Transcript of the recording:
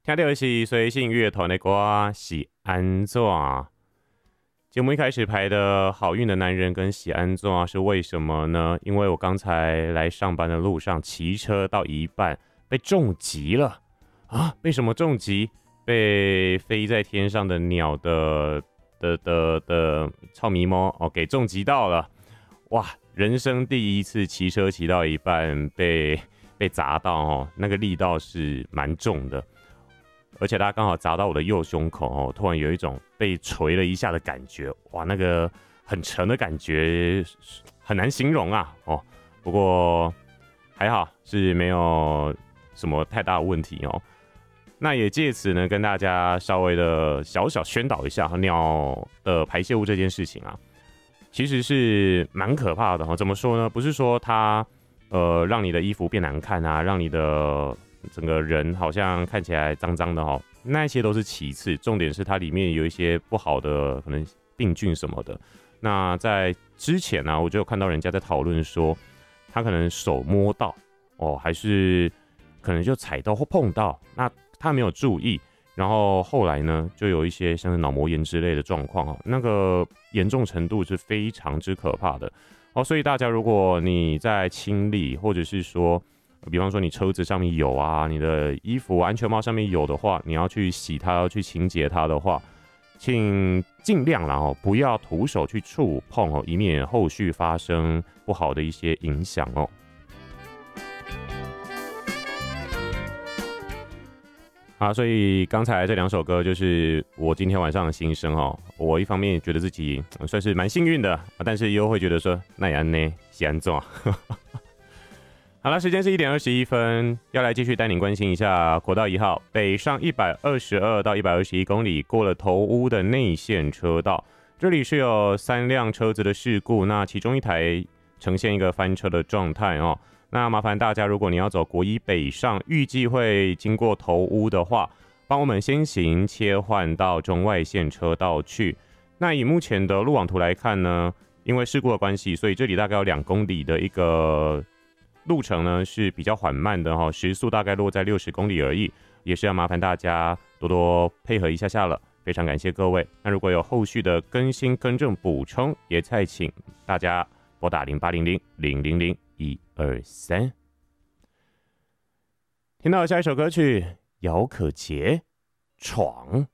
听到的是随性乐团的歌是安怎？节目一开始排的好运的男人跟喜安怎是为什么呢？因为我刚才来上班的路上骑车到一半被重击了啊！被什么重击？被飞在天上的鸟的草迷猫给重击到了！哇，人生第一次骑车骑到一半被砸到那个力道是蛮重的。而且它刚好砸到我的右胸口突然有一种被捶了一下的感觉，哇，那个很沉的感觉很难形容啊不过还好是没有什么太大的问题那也借此呢跟大家稍微的小宣导一下鸟的排泄物这件事情啊，其实是蛮可怕的怎么说呢？不是说它让你的衣服变难看啊，让你的整个人好像看起来脏脏的那些都是其次，重点是它里面有一些不好的可能病菌什么的。那在之前呢我就有看到人家在讨论说，他可能手摸到还是可能就踩到或碰到，那他没有注意，然后后来呢就有一些像是脑膜炎之类的状况那个严重程度是非常之可怕的所以大家如果你在清理或者是说比方说你车子上面有啊，你的衣服安全帽上面有的话，你要去洗它，要去清洁它的话，请尽量啦不要徒手去触碰以免后续发生不好的一些影响所以刚才这两首歌就是我今天晚上的心声我一方面觉得自己算是蛮幸运的但是又会觉得说那也呢是安怎好了，时间是1点21分，要来继续带您关心一下国道1号北上122到121公里过了头屋的内线车道，这里是有3辆车子的事故，那其中一台呈现一个翻车的状态那麻烦大家，如果你要走国一北上，预计会经过头屋的话，帮我们先行切换到中外线车道去。那以目前的路网图来看呢，因为事故的关系，所以这里大概有2公里的一个路程呢是比较缓慢的时速大概落在60公里而已，也是要麻烦大家多多配合一下下了，非常感谢各位。那如果有后续的更新、更正、补充，也再请大家拨打0800-000-123。听到下一首歌曲，姚可杰《闯》。